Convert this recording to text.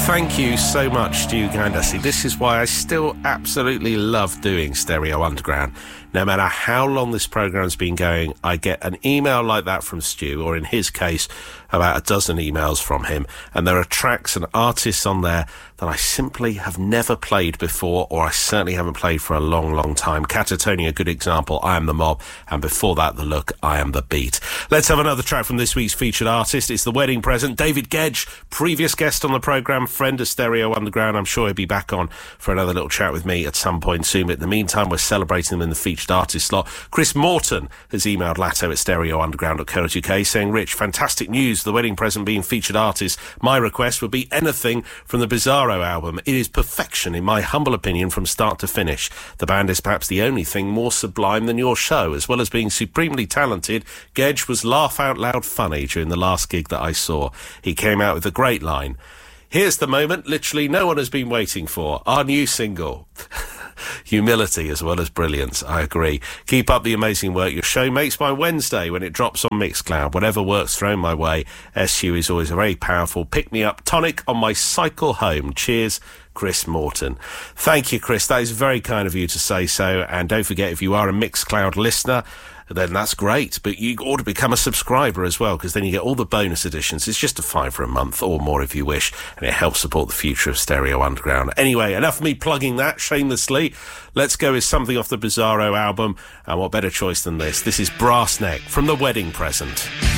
Thank you so much, Stu Gandassi. This is why I still absolutely love doing Stereo Underground. No matter how long this program's been going, I get an email like that from Stu, or in his case, about a dozen emails from him, and there are tracks and artists on there that I simply have never played before, or I certainly haven't played for a long, long time. Catatonia, a good example, I Am the Mob, and before that, The Look, I Am the Beat. Let's have another track from this week's featured artist. It's The Wedding Present, David Gedge, previous guest on the programme, friend of Stereo Underground. I'm sure he'll be back on for another little chat with me at some point soon. But in the meantime, we're celebrating them in the featured artist slot. Chris Morton has emailed Latto at stereounderground.co.uk saying, Rich, fantastic news, The Wedding Present being featured artist. My request would be anything from the Bizarro album. It is perfection, in my humble opinion, from start to finish. The band is perhaps the only thing more sublime than your show. As well as being supremely talented, Gedge was laugh out loud funny during the last gig that I saw. He came out with a great line. Here's the moment literally no one has been waiting for. Our new single. Humility as well as brilliance, I agree. Keep up the amazing work. Your show makes my Wednesday when it drops on Mixcloud. Whatever work's thrown my way, SU is always a very powerful pick-me-up tonic on my cycle home. Cheers, Chris Morton. Thank you, Chris. That is very kind of you to say so. And don't forget, if you are a Mixcloud listener, then that's great. But you ought to become a subscriber as well, because then you get all the bonus editions. It's just a £5 a month or more if you wish, and it helps support the future of Stereo Underground. Anyway, enough of me plugging that shamelessly. Let's go with something off the Bizarro album, and what better choice than this? This is Brass Neck from The Wedding Present.